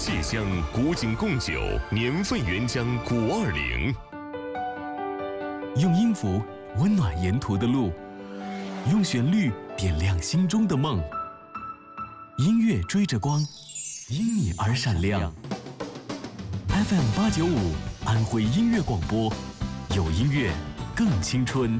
蟹乡古井贡酒年份原浆520， 用音符温暖沿途的路，用旋律点亮心中的梦。音乐追着光，因你而闪亮。FM895安徽音乐广播，有音乐更青春。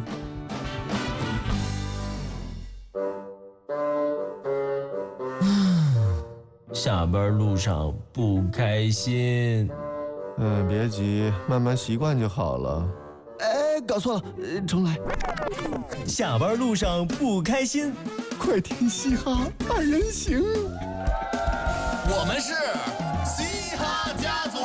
下班路上不开心。 别急，慢慢习惯就好了。 搞错了，重来。 下班路上不开心， 快听嘻哈二人行。 我们是嘻哈家族。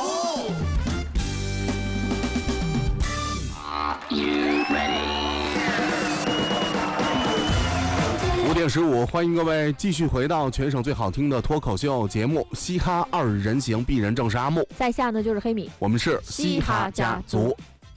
5点15，欢迎各位继续回到全省最好听的脱口秀节目《嘻哈二人行》，鄙人正是阿木， 在下呢就是黑米， 我们是嘻哈家族。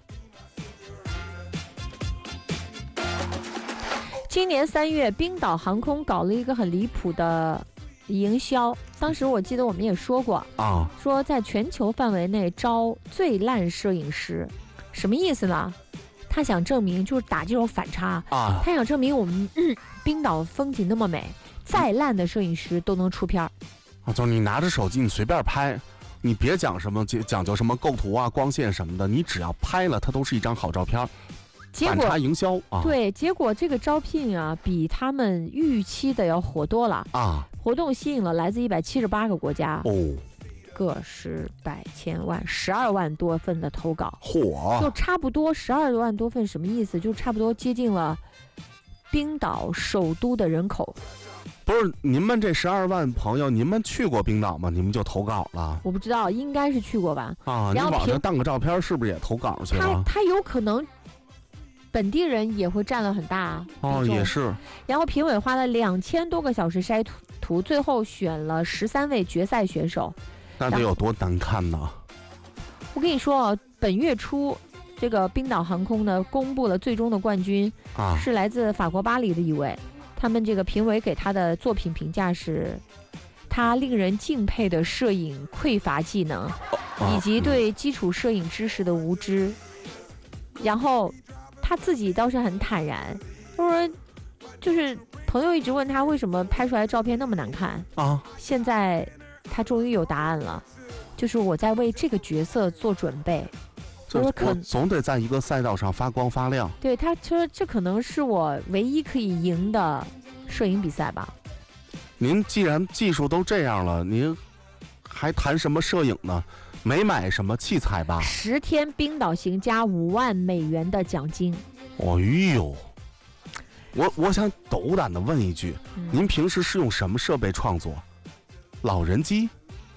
今年3月，冰岛航空搞了一个很离谱的营销，当时我记得我们也说过啊，说在全球范围内招最烂摄影师，什么意思呢？他想证明，就是打这种反差啊，他想证明我们冰岛风景那么美，再烂的摄影师都能出片儿。 就是你拿着手机你随便拍，你别讲什么讲究什么构图啊、光线什么的，你只要拍了，它都是一张好照片。反差营销啊， 对，结果这个招聘啊，比他们预期的要火多了啊！活动吸引了来自178个国家个十百千万12万多份的投稿，就差不多12万多份，什么意思？就差不多接近了冰岛首都的人口。 不是，您们这12万朋友，您们去过冰岛吗？你们就投稿了？ 我不知道，应该是去过吧？ 啊，你网上当个照片，是不是也投稿去了？ 他有可能。本地人也会占了很大也是。然后评委花了2000多个小时筛图，最后选了13位决赛选手。 那得有多难看呢？ 我跟你说，本月初，这个冰岛航空呢公布了最终的冠军是来自法国巴黎的一位。他们这个评委给他的作品评价是，他令人敬佩的摄影匮乏技能，以及对基础摄影知识的无知。然后。他自己倒是很坦然，他说，就是朋友一直问他为什么拍出来照片那么难看啊，现在他终于有答案了，就是我在为这个角色做准备。 我总得在一个赛道上发光发亮。 对，他说这可能是我唯一可以赢的摄影比赛吧。 您既然技术都这样了，您还谈什么摄影呢？没买什么器材吧 ？10天冰岛行加5万美元的奖金。 哎呦，我想斗胆的问一句，您平时是用什么设备创作？老人机？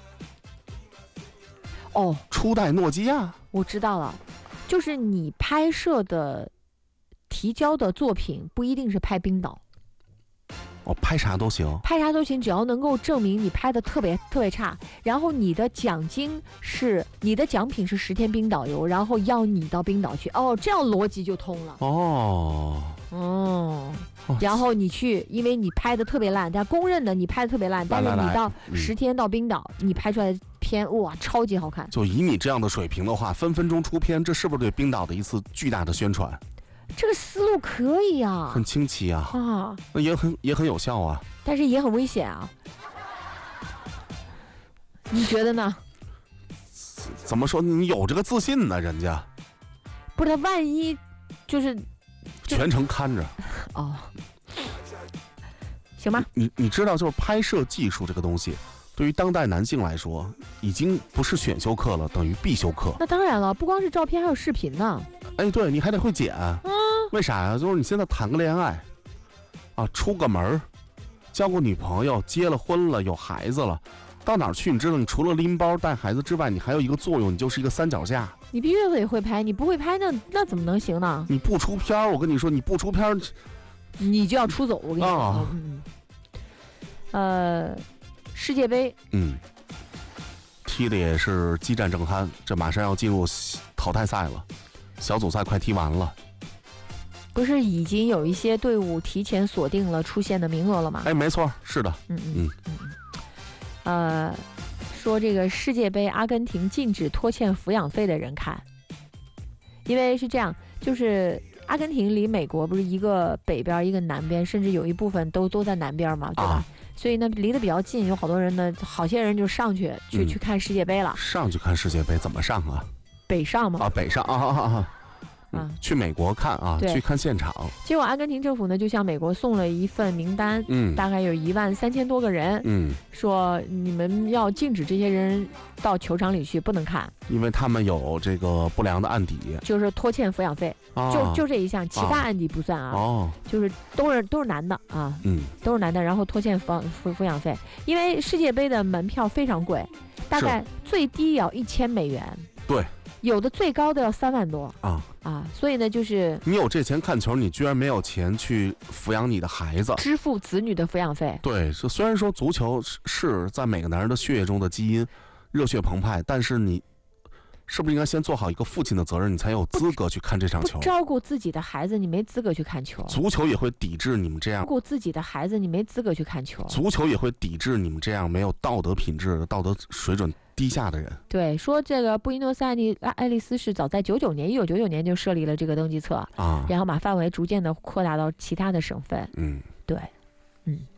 初代诺基亚？ 我知道了，就是你拍摄的提交的作品不一定是拍冰岛。 拍啥都行， 拍啥都行，只要能够证明你拍的特别差，然后你的奖品是10天冰岛游，然后要你到冰岛去，这样逻辑就通了。然后你去，因为你拍的特别烂，但公认的你拍的特别烂，但是你到10天到冰岛，你拍出来的片哇超级好看。 就以你这样的水平的话，分分钟出片，这是不是对冰岛的一次巨大的宣传？ 这个思路可以啊， 很清奇啊，那也很有效啊， 但是也很危险啊，你觉得呢？ 怎么说？你有这个自信呢？人家不是他万一就是全程看着行吧？ 你知道，就是拍摄技术这个东西，对于当代男性来说，已经不是选修课了，等于必修课。 那当然了，不光是照片，还有视频呢。 对，你还得会剪。为啥呀？就是你现在谈个恋爱啊，出个门，交个女朋友，结了婚了，有孩子了，到哪儿去？你知道，你除了拎包带孩子之外，你还有一个作用，你就是一个三脚架。 你必须得会拍，你不会拍，那怎么能行呢？ 你不出片，我跟你说，你不出片， 你就要出走。我跟你说，世界杯， 踢的也是激战正酣，这马上要进入淘汰赛了，小组赛快踢完了。 不是已经有一些队伍提前锁定了出线的名额了吗？ 没错，是的。 说这个世界杯阿根廷禁止拖欠抚养费的人看，因为是这样，就是阿根廷离美国不是一个北边一个南边，甚至有一部分都在南边嘛，对吧？所以呢，离得比较近，有好多人呢，好些人就上去看世界杯了。 上去看世界杯怎么上啊？ 北上嘛。 北上去美国看啊，去看现场。 结果阿根廷政府呢，就向美国送了一份名单，大概有13000多个人，说你们要禁止这些人到球场里去，不能看， 因为他们有这个不良的案底， 就是拖欠抚养费，就这一项，其他案底不算啊，就是都是男的啊，都是男的，然后拖欠抚养费，因为世界杯的门票非常贵，大概最低要$1000， 对。 有的最高的要3万多所以呢，就是你有这钱看球，你居然没有钱去抚养你的孩子， 支付子女的抚养费。 对，虽然说足球是在每个男人的血液中的基因，热血澎湃，但是你是不是应该先做好一个父亲的责任，你才有资格去看这场球？ 不照顾自己的孩子，你没资格去看球。 足球也会抵制你们这样照顾自己的孩子，你没资格去看球。 足球也会抵制你们这样没有道德品质、道德水准低下的人。 对，说这个布宜诺斯艾利斯是早在1999年就设立了这个登记册然后把范围逐渐的扩大到其他的省份。 对，